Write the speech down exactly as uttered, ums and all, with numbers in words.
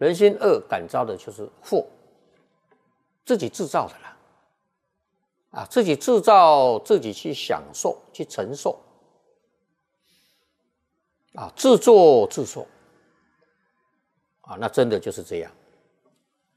人心恶感召的就是祸，自己制造的啦。啊，自己制造，自己去享受，去承受。啊，自作自受。啊，那真的就是这样。